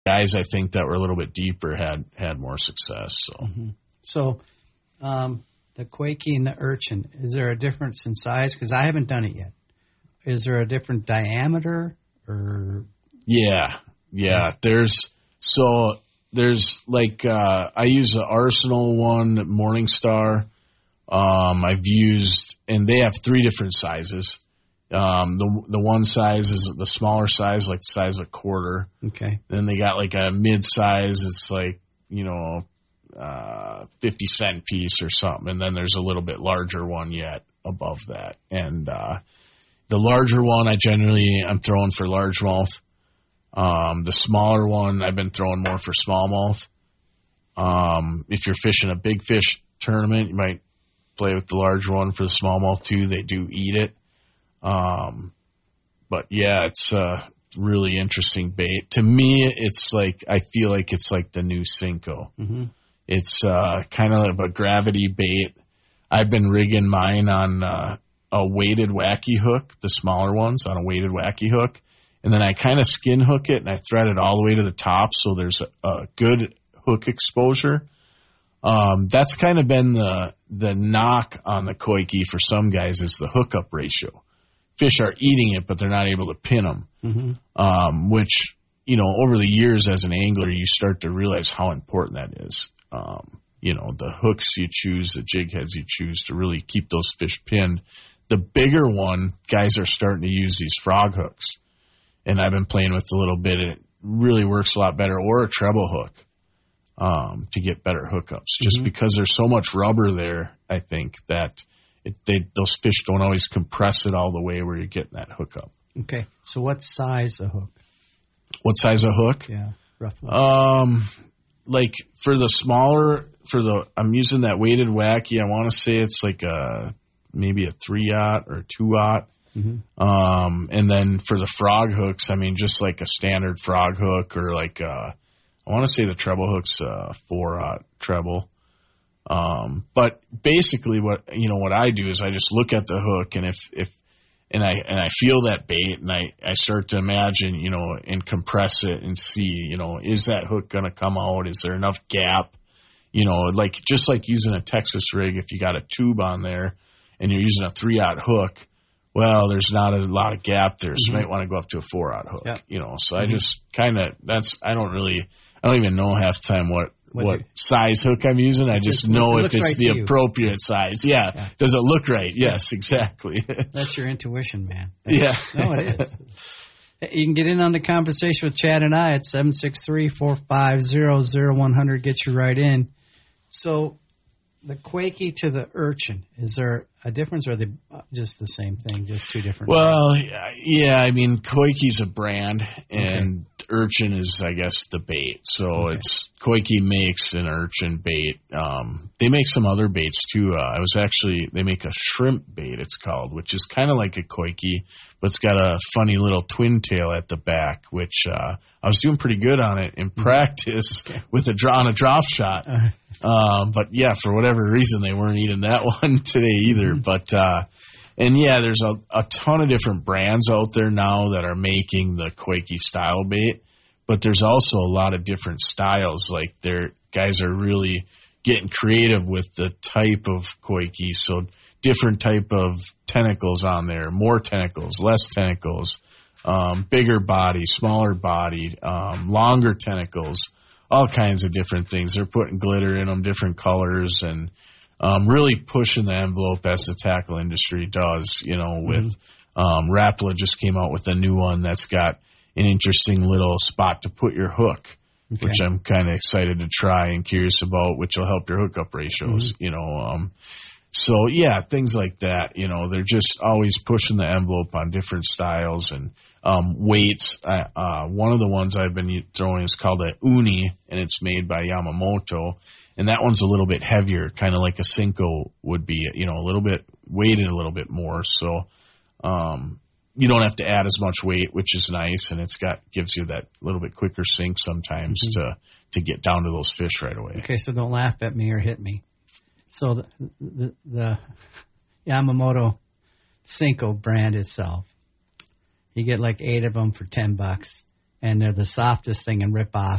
guys I think that were a little bit deeper had more success. So, So the Quakey and the Urchin, is there a difference in size? Because I haven't done it yet. Is there a different diameter or? Yeah. There's like I use the Arsenal one, Morningstar. I've used, and they have 3 different sizes. The one size is the smaller size, like the size of a quarter. Okay. Then they got like a mid size. It's like 50-cent piece or something. And then there's a little bit larger one yet above that. And the larger one, I'm throwing for largemouth. The smaller one, I've been throwing more for smallmouth. If you're fishing a big fish tournament, you might play with the larger one for the smallmouth too. They do eat it. But yeah, it's a really interesting bait. To me, it's like, I feel like it's like the new Cinco. Mm-hmm. It's kind of a gravity bait. I've been rigging mine on a weighted wacky hook, the smaller ones on a weighted wacky hook. And then I kind of skin hook it and I thread it all the way to the top so there's a good hook exposure. That's kind of been the knock on the Koike for some guys is the hookup ratio. Fish are eating it, but they're not able to pin them, which, over the years as an angler, you start to realize how important that is. The hooks you choose, the jig heads you choose to really keep those fish pinned. The bigger one, guys are starting to use these frog hooks. And I've been playing with a little bit, and it really works a lot better, or a treble hook to get better hookups. Just because there's so much rubber there, I think, that those fish don't always compress it all the way where you're getting that hookup. Okay. So what size a hook? What size of hook? Yeah, roughly. Like for the smaller, I'm using that weighted wacky. I want to say it's like maybe a 3/0 or 2/0. And then for the frog hooks, just like a standard frog hook, or like I want to say the treble hook's 4/0 treble. But basically what I do is I just look at the hook, and if I feel that bait, and I start to imagine, and compress it and see, is that hook going to come out? Is there enough gap? Just like using a Texas rig, if you got a tube on there and you're using a 3/0 hook, well, there's not a lot of gap there, so you might want to go up to a 4/0 hook. Yep. So I just kind of, I don't even know half the time what size hook I'm using. I just know if it's the appropriate size. Yeah. Does it look right? Yes, exactly. That's your intuition, man. Yeah. No, it is. You can get in on the conversation with Chad and I at 763-450-0100. Get you right in. So the Quakey to the Urchin, is there a difference, or are they just the same thing, just two different brands? Yeah, Koike's a brand, and Urchin is, I guess, the bait. So it's Koike makes an Urchin bait. They make some other baits too. They make a shrimp bait, it's called, which is kind of like a Koike, but it's got a funny little twin tail at the back, which I was doing pretty good on it in practice with on a drop shot. But yeah, for whatever reason, they weren't eating that one today either. But there's a ton of different brands out there now that are making the Koike style bait, but there's also a lot of different styles. Like guys are really getting creative with the type of Koike. So different type of tentacles on there, more tentacles, less tentacles, bigger body, smaller body, longer tentacles, all kinds of different things. They're putting glitter in them, different colors, and really pushing the envelope as the tackle industry does, with Rapala just came out with a new one that's got an interesting little spot to put your hook, which I'm kind of excited to try and curious about, which will help your hookup ratios, So yeah, things like that, they're just always pushing the envelope on different styles and weights. One of the ones I've been throwing is called a Uni, and it's made by Yamamoto. And that one's a little bit heavier, kind of like a Cinco would be, a little bit weighted a little bit more. So you don't have to add as much weight, which is nice, and gives you that little bit quicker sink sometimes to get down to those fish right away. Okay, so don't laugh at me or hit me. So the Yamamoto Cinco brand itself, you get like 8 of them for $10, and they're the softest thing in rip off.